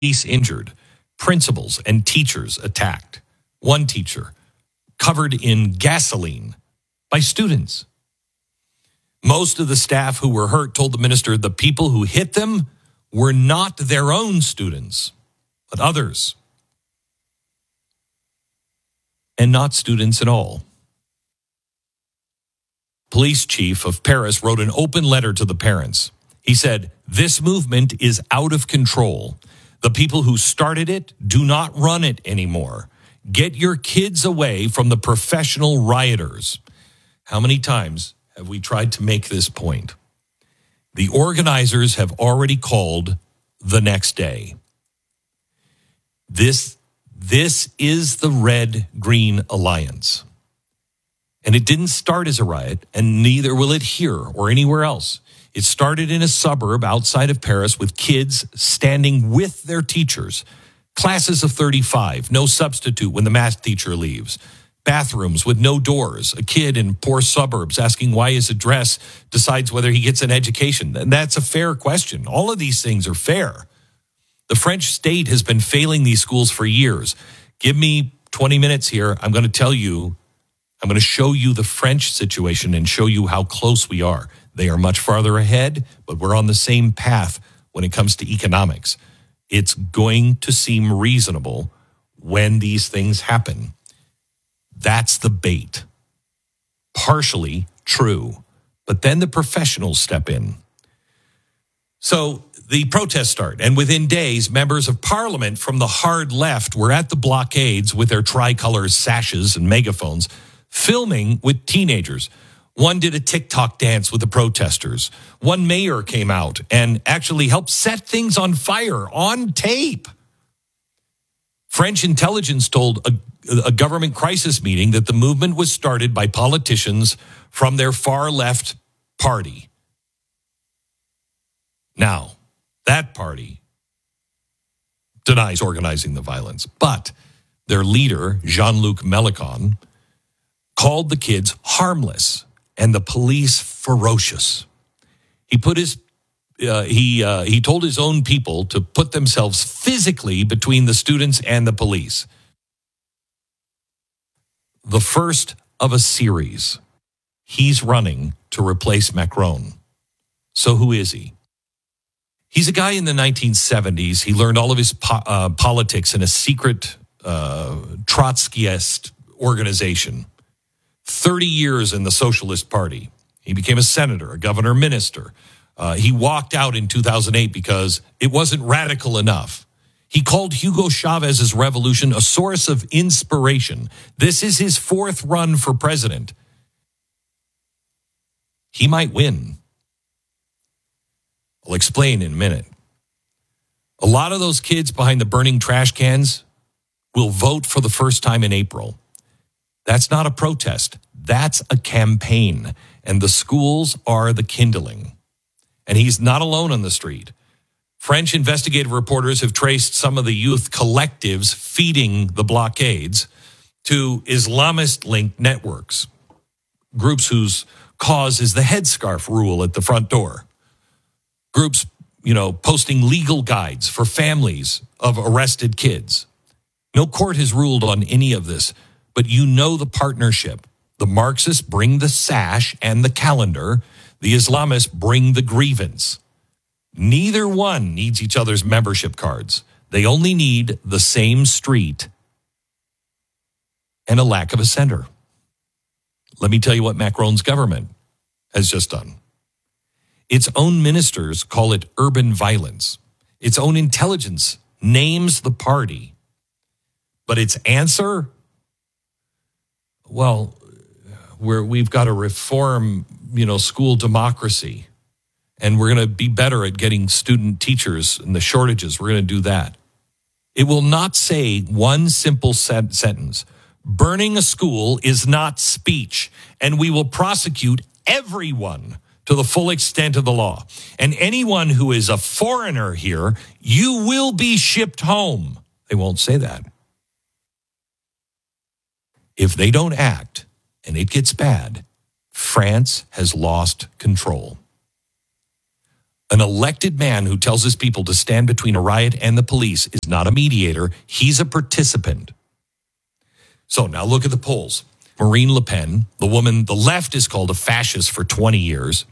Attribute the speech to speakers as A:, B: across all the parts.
A: police injured, principals and teachers attacked. One teacher covered in gasoline by students. Most of the staff who were hurt told the minister the people who hit them were not their own students, but others. And not students at all. Police chief of Paris wrote an open letter to the parents. He said, "This movement is out of control. The people who started it do not run it anymore. Get your kids away from the professional rioters." How many times have we tried to make this point? The organizers have already called the next day. This is the Red-Green Alliance. And it didn't start as a riot, and neither will it here or anywhere else. It started in a suburb outside of Paris with kids standing with their teachers. Classes of 35, no substitute when the math teacher leaves. Bathrooms with no doors. A kid in poor suburbs asking why his address decides whether he gets an education. And that's a fair question. All of these things are fair. The French state has been failing these schools for years. Give me 20 minutes here. I'm going to show you the French situation and show you how close we are. They are much farther ahead, but we're on the same path when it comes to economics. It's going to seem reasonable when these things happen. That's the bait. Partially true, but then the professionals step in. So the protests start, and within days, members of parliament from the hard left were at the blockades with their tricolor sashes and megaphones, filming with teenagers. One did a TikTok dance with the protesters. One mayor came out and actually helped set things on fire on tape. French intelligence told a government crisis meeting that the movement was started by politicians from their far left party. Now, that party denies organizing the violence, but their leader, Jean-Luc Mélenchon, called the kids harmless and the police ferocious. He put he told his own people to put themselves physically between the students and the police. The first of a series. He's running to replace Macron. So who is he? He's a guy in the 1970s. He learned all of his politics in a secret Trotskyist organization. 30 years in the Socialist Party. He became a senator, a governor, minister. He walked out in 2008 because it wasn't radical enough. He called Hugo Chávez's revolution a source of inspiration. This is his fourth run for president. He might win. I'll explain in a minute. A lot of those kids behind the burning trash cans will vote for the first time in April. That's not a protest. That's a campaign. And the schools are the kindling. And he's not alone on the street. French investigative reporters have traced some of the youth collectives feeding the blockades to Islamist-linked networks, groups whose cause is the headscarf rule at the front door, groups, posting legal guides for families of arrested kids. No court has ruled on any of this, but you know the partnership. The Marxists bring the sash and the calendar. The Islamists bring the grievance. Neither one needs each other's membership cards. They only need the same street and a lack of a center. Let me tell you what Macron's government has just done. Its own ministers call it urban violence. Its own intelligence names the party. But its answer? Well, we've got to reform, school democracy. And we're going to be better at getting student teachers and the shortages. We're going to do that. It will not say one simple sentence. Burning a school is not speech, and we will prosecute everyone to the full extent of the law. And anyone who is a foreigner here, you will be shipped home. They won't say that. If they don't act and it gets bad, France has lost control. An elected man who tells his people to stand between a riot and the police is not a mediator. He's a participant. So now look at the polls. Marine Le Pen, the woman the left has called a fascist for 20 years,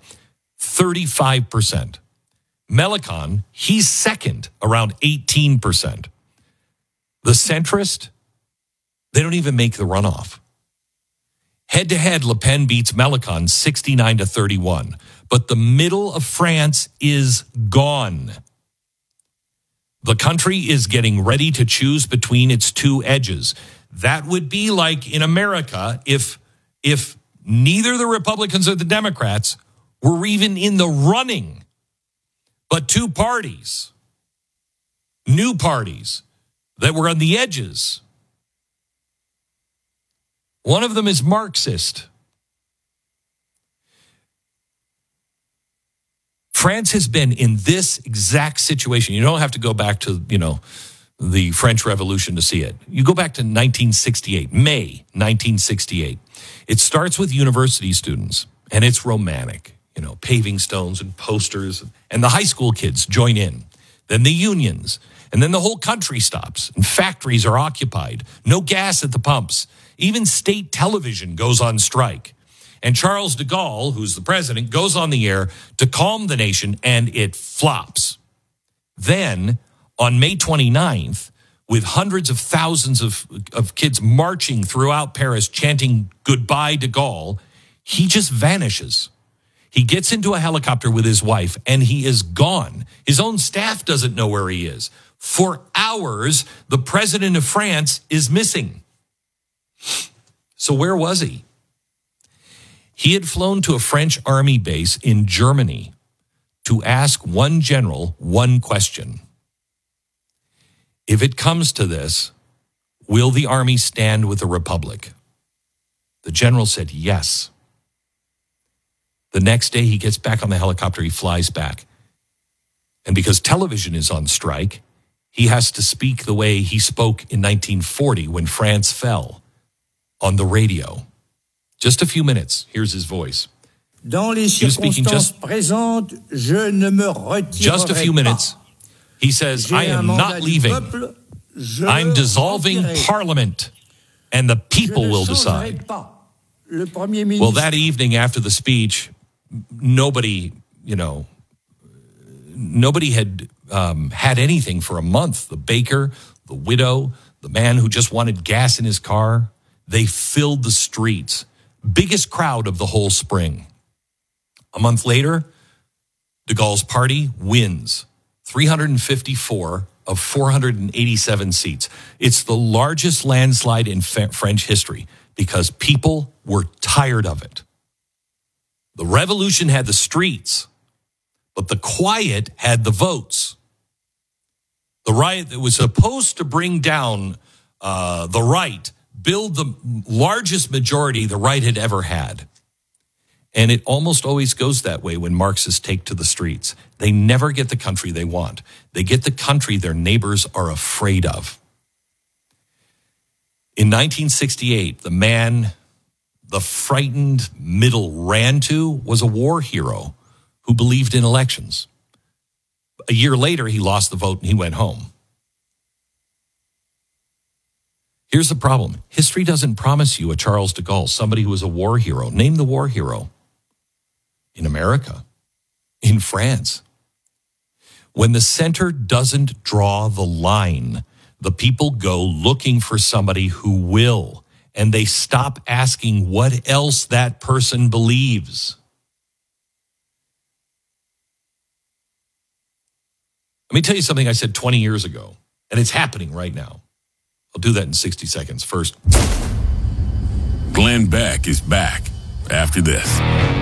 A: 35%. Mélenchon, he's second, around 18%. The centrist, they don't even make the runoff. Head-to-head, Le Pen beats Mélenchon 69-31. But the middle of France is gone. The country is getting ready to choose between its two edges. That would be like in America if neither the Republicans or the Democrats were even in the running, but two parties, new parties that were on the edges. One of them is Marxist. France has been in this exact situation. You don't have to go back to, the French Revolution to see it. You go back to 1968, May 1968. It starts with university students, and it's romantic. Paving stones and posters, and the high school kids join in. Then the unions, and then the whole country stops, and factories are occupied. No gas at the pumps. Even state television goes on strike. And Charles de Gaulle, who's the president, goes on the air to calm the nation, and it flops. Then, on May 29th, with hundreds of thousands of kids marching throughout Paris chanting goodbye de Gaulle, he just vanishes. He gets into a helicopter with his wife, and he is gone. His own staff doesn't know where he is. For hours, the president of France is missing. So where was he? He had flown to a French army base in Germany to ask one general one question. If it comes to this, will the army stand with the Republic? The general said yes. The next day, he gets back on the helicopter, he flies back. And because television is on strike, he has to speak the way he spoke in 1940 when France fell, on the radio. Just a few minutes. Here's his voice.
B: Dans les circonstances présentes, je ne me retirerai
A: just a few minutes. He says, I am not leaving. I'm dissolving Parliament, and the people will decide. Well, that evening after the speech, nobody had had anything for a month. The baker, the widow, the man who just wanted gas in his car, they filled the streets. Biggest crowd of the whole spring. A month later, de Gaulle's party wins 354 of 487 seats. It's the largest landslide in French history because people were tired of it. The revolution had the streets, but the quiet had the votes. The riot that was supposed to bring down the right, build the largest majority the right had ever had. And it almost always goes that way when Marxists take to the streets. They never get the country they want. They get the country their neighbors are afraid of. In 1968, the man the frightened middle ran to was a war hero who believed in elections. A year later, he lost the vote and he went home. Here's the problem. History doesn't promise you a Charles de Gaulle, somebody who was a war hero. Name the war hero. In America, in France. When the center doesn't draw the line, the people go looking for somebody who will, and they stop asking what else that person believes. Let me tell you something I said 20 years ago, and it's happening right now. I'll do that in 60 seconds. First,
C: Glenn Beck is back after this.